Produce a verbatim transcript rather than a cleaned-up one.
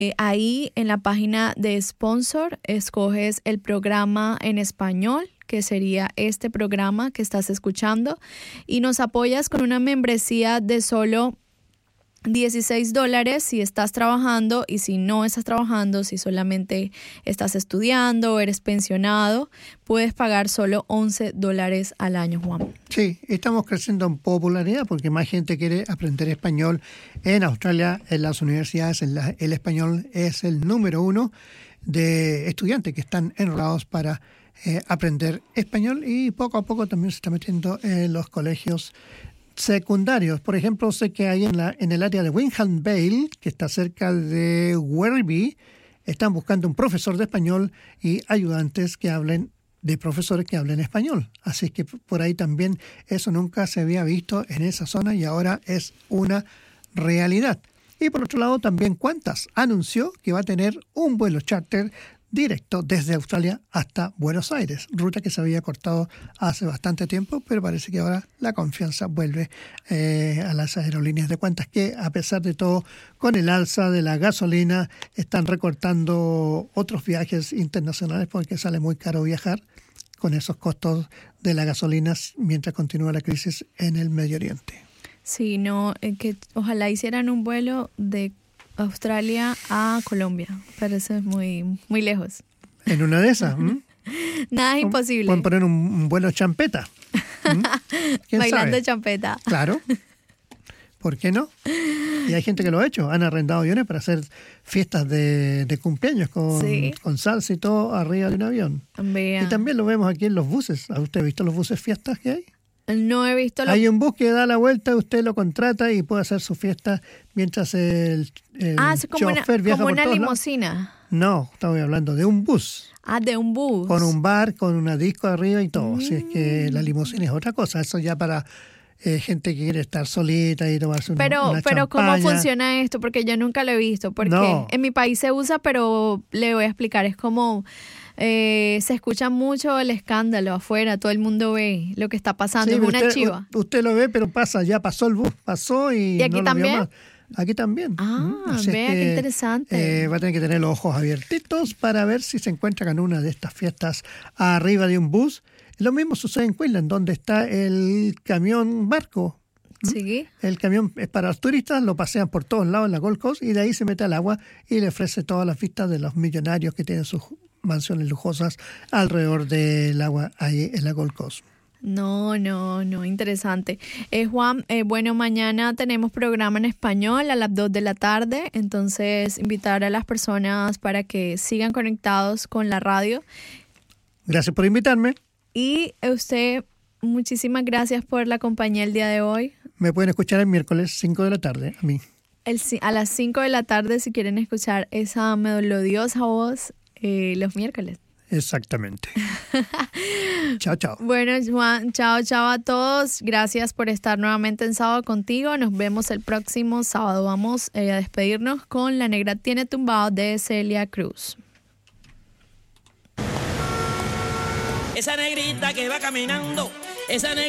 Eh, ahí en la página de sponsor escoges el programa en español, que sería este programa que estás escuchando, y nos apoyas con una membresía de solo dieciséis dólares si estás trabajando, y si no estás trabajando, si solamente estás estudiando o eres pensionado, puedes pagar solo once dólares al año, Juan. Sí, estamos creciendo en popularidad porque más gente quiere aprender español en Australia. En las universidades el, el español es el número uno de estudiantes que están enrolados para eh, aprender español, y poco a poco también se está metiendo en los colegios secundarios. Por ejemplo, sé que hay en, la, en el área de Wyndham Vale, que está cerca de Werribee, están buscando un profesor de español y ayudantes que hablen de profesores que hablen español. Así que por ahí también eso nunca se había visto en esa zona y ahora es una realidad. Y por otro lado también Qantas anunció que va a tener un vuelo charter directo desde Australia hasta Buenos Aires, ruta que se había cortado hace bastante tiempo, pero parece que ahora la confianza vuelve eh, a las aerolíneas de Qantas, que a pesar de todo, con el alza de la gasolina, están recortando otros viajes internacionales porque sale muy caro viajar con esos costos de la gasolina mientras continúa la crisis en el Medio Oriente. Sí, no, eh, que ojalá hicieran un vuelo de Australia a Colombia, pero eso es muy, muy lejos. En una de esas. ¿m? Nada es imposible. Pueden poner un, un vuelo champeta. Bailando sabe? champeta. Claro. ¿Por qué no? Y hay gente que lo ha hecho. Han arrendado aviones para hacer fiestas de, de cumpleaños con, sí. con salsa y todo arriba de un avión. Vea. Y también lo vemos aquí en los buses. ¿Ha usted visto los buses fiestas que hay? No he visto. Lo... Hay un bus que da la vuelta, usted lo contrata y puede hacer su fiesta mientras el, el ah, es como chofer una, viaja como por una todos limusina. lados. No, estamos hablando de un bus. Ah, de un bus. Con un bar, con una disco arriba y todo. Mm. Así es que la limusina es otra cosa. Eso ya para eh, gente que quiere estar solita y tomarse una, pero, una pero champaña. ¿cómo funciona esto? Porque yo nunca lo he visto. Porque no. en mi país se usa, pero le voy a explicar. Es como... Eh, se escucha mucho el escándalo afuera, todo el mundo ve lo que está pasando, sí, es una usted, chiva. Usted lo ve, pero pasa, ya pasó el bus, pasó y, ¿Y aquí no también? Lo vio más. Aquí también. Ah, Así vea, es que, qué interesante. Eh, va a tener que tener los ojos abiertitos para ver si se encuentra con una de estas fiestas arriba de un bus. Lo mismo sucede en Queensland, donde está el camión barco. Sí. El camión es para los turistas, lo pasean por todos lados en la Gold Coast y de ahí se mete al agua y le ofrece todas las vistas de los millonarios que tienen sus mansiones lujosas alrededor del agua ahí en la Gold Coast. No, no, no, interesante. Eh, Juan, eh, bueno, mañana tenemos programa en español a las dos de la tarde, entonces invitar a las personas para que sigan conectados con la radio. Gracias por invitarme. Y usted, muchísimas gracias por la compañía el día de hoy. Me pueden escuchar el miércoles cinco de la tarde, a mí. El, a las cinco de la tarde, si quieren escuchar esa melodiosa voz, eh, los miércoles. Exactamente. Chao, chao. Bueno, Juan, chao, chao a todos. Gracias por estar nuevamente en Sábado Contigo. Nos vemos el próximo sábado. Vamos eh, a despedirnos con La Negra Tiene Tumbado de Celia Cruz. Esa negrita que va caminando, esa negrita